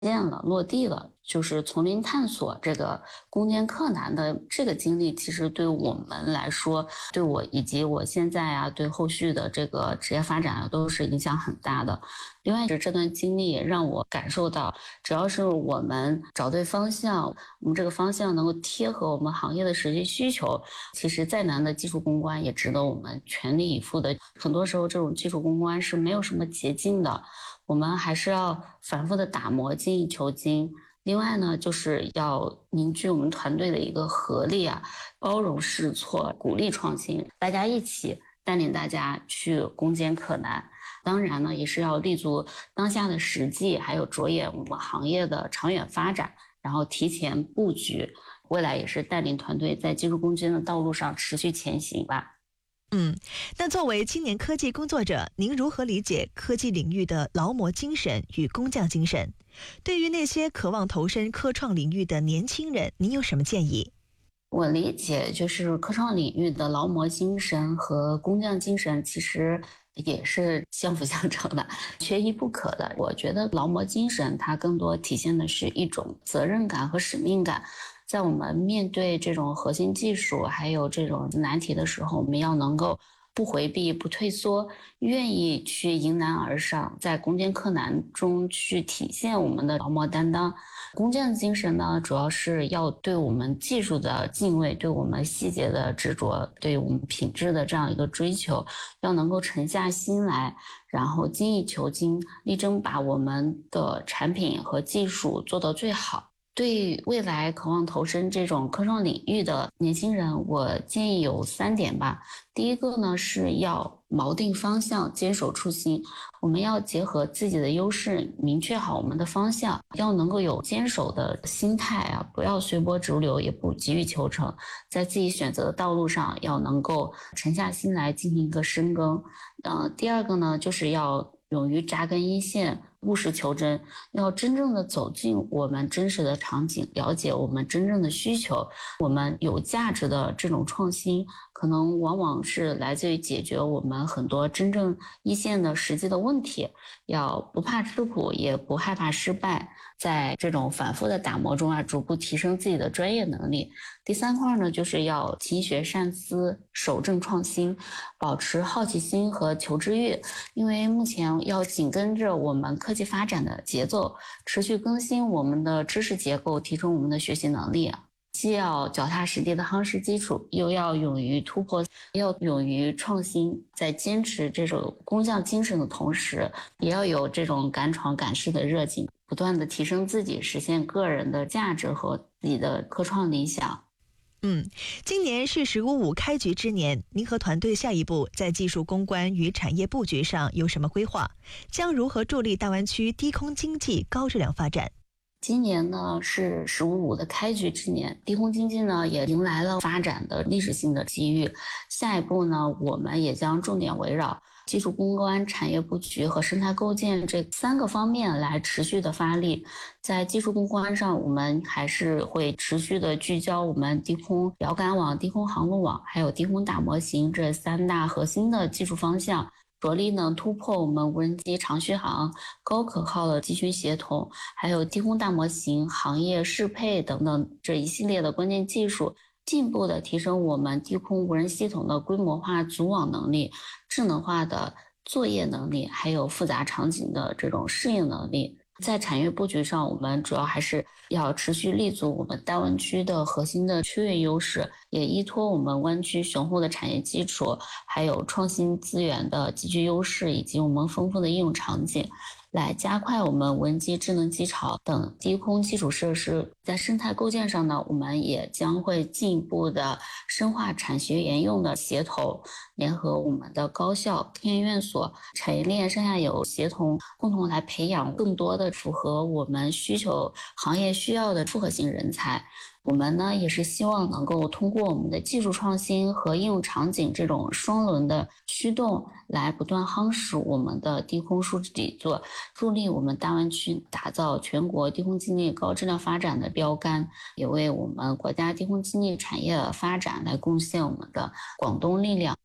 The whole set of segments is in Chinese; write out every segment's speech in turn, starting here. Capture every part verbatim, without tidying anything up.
建了、落地了，就是从零探索这个攻坚克难的这个经历，其实对我们来说，对我以及我现在啊，对后续的这个职业发展啊，都是影响很大的。另外是这段经历也让我感受到，只要是我们找对方向，我们这个方向能够贴合我们行业的实际需求，其实再难的技术攻关也值得我们全力以赴的。很多时候这种技术攻关是没有什么捷径的，我们还是要反复的打磨，精益求精。另外呢，就是要凝聚我们团队的一个合力啊，包容试错，鼓励创新，大家一起带领大家去攻坚克难。当然呢，也是要立足当下的实际，还有着眼我们行业的长远发展，然后提前布局，未来也是带领团队在技术攻坚的道路上持续前行吧。 嗯，那作为青年科技工作者，您如何理解科技领域的劳模精神与工匠精神？对于那些渴望投身科创领域的年轻人，您有什么建议？ 我理解就是科创领域的劳模精神和工匠精神其实也是相辅相成的，缺一不可的。我觉得劳模精神它更多体现的是一种责任感和使命感。在我们面对这种核心技术还有这种难题的时候，我们要能够不回避、不退缩，愿意去迎难而上，在攻坚克难中去体现我们的劳模担当。工匠精神呢，主要是要对我们技术的敬畏，对我们细节的执着，对我们品质的这样一个追求，要能够沉下心来，然后精益求精，力争把我们的产品和技术做到最好。对未来渴望投身这种科创领域的年轻人，我建议有三点吧。第一个呢，是要锚定方向，坚守初心。我们要结合自己的优势，明确好我们的方向，要能够有坚守的心态啊，不要随波逐流，也不急于求成，在自己选择的道路上要能够沉下心来进行一个深耕。呃，第二个呢，就是要勇于扎根一线，务实求真，要真正的走进我们真实的场景，了解我们真正的需求。我们有价值的这种创新，可能往往是来自于解决我们很多真正一线的实际的问题。要不怕吃苦，也不害怕失败，在这种反复的打磨中啊，逐步提升自己的专业能力。第三块呢，就是要勤学善思，守正创新，保持好奇心和求知欲。因为目前要紧跟着我们科技发展的节奏，持续更新我们的知识结构，提升我们的学习能力。既要脚踏实地的夯实基础，又要勇于突破，要勇于创新。在坚持这种工匠精神的同时，也要有这种敢闯敢试的热情，不断的提升自己，实现个人的价值和自己的科创理想。 嗯，今年是十五五开局之年，您和团队下一步在技术攻关与产业布局上有什么规划？将如何助力大湾区低空经济高质量发展？ 今年呢是十五五的开局之年，低空经济呢也迎来了发展的历史性的机遇。下一步呢，我们也将重点围绕技术攻关、产业布局和生态构建这三个方面来持续的发力。在技术攻关上，我们还是会持续的聚焦我们低空遥感网、低空航路网还有低空大模型这三大核心的技术方向，着力呢突破我们无人机长续航、高可靠的集群协同，还有低空大模型、行业适配等等这一系列的关键技术，进一步的提升我们低空无人系统的规模化组网能力、智能化的作业能力，还有复杂场景的这种适应能力。在产业布局上，我们主要还是要持续立足我们大湾区的核心的区域优势，也依托我们湾区雄厚的产业基础，还有创新资源的极具优势，以及我们丰富的应用场景，来加快我们无人机、智能机巢等低空基础设施。在生态构建上呢，我们也将会进一步的深化产学研用的协同，联合我们的高校、科研院所、产业链上下游协同，共同来培养更多的符合我们需求、行业需要的复合型人才。我们呢也是希望能够通过我们的技术创新和应用场景这种双轮的驱动，来不断夯实我们的低空数据底座，助力我们大湾区打造全国低空经济高质量发展的标杆，也为我们国家低空经济產業發展來貢獻我們的廣東力量。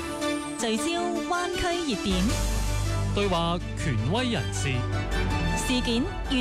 聚焦灣區熱點，對話權威人士， 事件。